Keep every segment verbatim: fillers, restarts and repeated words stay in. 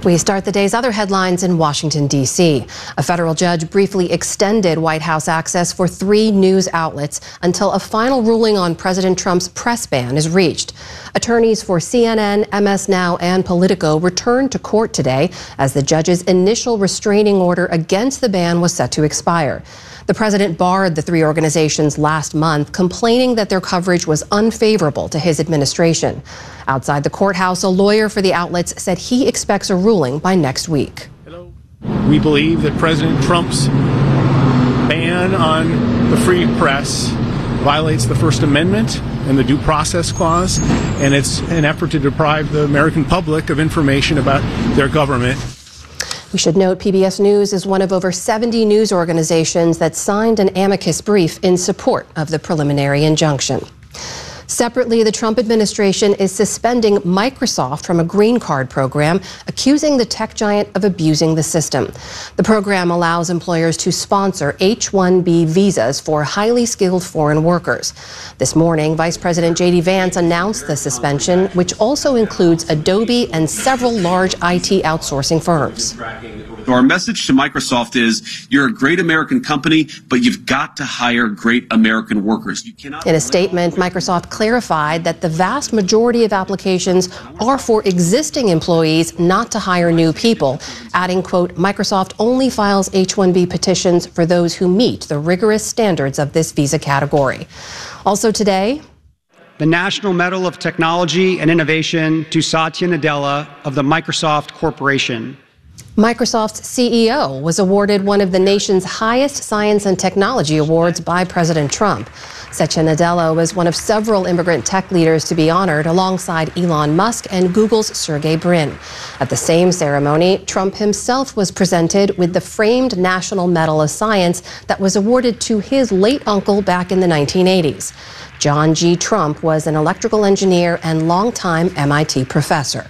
We start the day's other headlines in Washington, D C A federal judge briefly extended White House access for three news outlets until a final ruling on President Trump's press ban is reached. Attorneys for C N N, M S Now, and Politico returned to court today as the judge's initial restraining order against the ban was set to expire. The president barred the three organizations last month, complaining that their coverage was unfavorable to his administration. Outside the courthouse, a lawyer for the outlets said he expects a ruling by next week. We believe that President Trump's ban on the free press violates the First Amendment and the Due Process Clause, and it's an effort to deprive the American public of information about their government. We should note P B S News is one of over seventy news organizations that signed an amicus brief in support of the preliminary injunction. Separately, the Trump administration is suspending Microsoft from a green card program, accusing the tech giant of abusing the system. The program allows employers to sponsor H one B visas for highly skilled foreign workers. This morning, Vice President J D Vance announced the suspension, which also includes Adobe and several large I T outsourcing firms. Our message to Microsoft is you're a great American company, but you've got to hire great American workers. You cannot. In a statement, Microsoft clarified that the vast majority of applications are for existing employees, not to hire new people, adding, quote, Microsoft only files H one B petitions for those who meet the rigorous standards of this visa category. Also today, the National Medal of Technology and Innovation to Satya Nadella of the Microsoft Corporation. Microsoft's C E O was awarded one of the nation's highest science and technology awards by President Trump. Satya Nadella was one of several immigrant tech leaders to be honored alongside Elon Musk and Google's Sergey Brin. At the same ceremony, Trump himself was presented with the framed National Medal of Science that was awarded to his late uncle back in the nineteen eighties. John G. Trump was an electrical engineer and longtime M I T professor.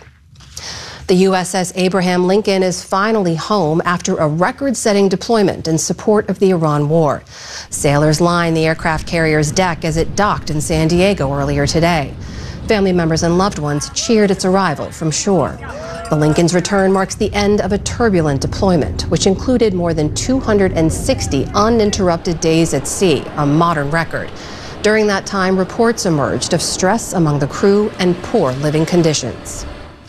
The U S S Abraham Lincoln is finally home after a record-setting deployment in support of the Iran war. Sailors lined the aircraft carrier's deck as it docked in San Diego earlier today. Family members and loved ones cheered its arrival from shore. The Lincoln's return marks the end of a turbulent deployment, which included more than two hundred sixty uninterrupted days at sea, a modern record. During that time, reports emerged of stress among the crew and poor living conditions.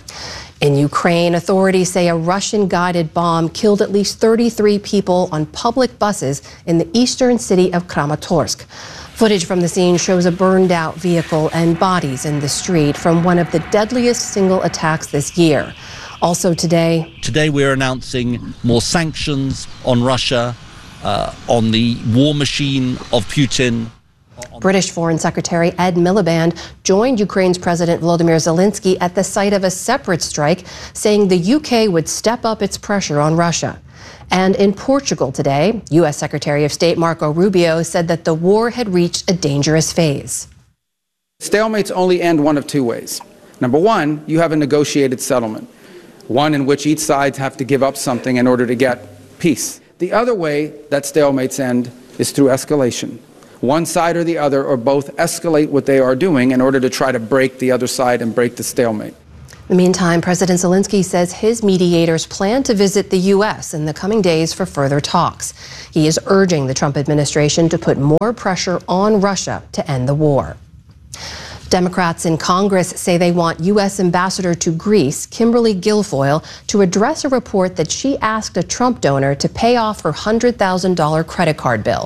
In Ukraine, authorities say a Russian-guided bomb killed at least thirty-three people on public buses in the eastern city of Kramatorsk. Footage from the scene shows a burned-out vehicle and bodies in the street from one of the deadliest single attacks this year. Also today... Today we're announcing more sanctions on Russia, uh, on the war machine of Putin. British Foreign Secretary Ed Miliband joined Ukraine's President Volodymyr Zelensky at the site of a separate strike, saying the U K would step up its pressure on Russia. And in Portugal today, U S Secretary of State Marco Rubio said that the war had reached a dangerous phase. Stalemates only end one of two ways. Number one, you have a negotiated settlement, one in which each side have to give up something in order to get peace. The other way that stalemates end is through escalation. One side or the other, or both, escalate what they are doing in order to try to break the other side and break the stalemate. In the meantime, President Zelensky says his mediators plan to visit the U S in the coming days for further talks. He is urging the Trump administration to put more pressure on Russia to end the war. Democrats in Congress say they want U S Ambassador to Greece, Kimberly Guilfoyle, to address a report that she asked a Trump donor to pay off her one hundred thousand dollars credit card bill.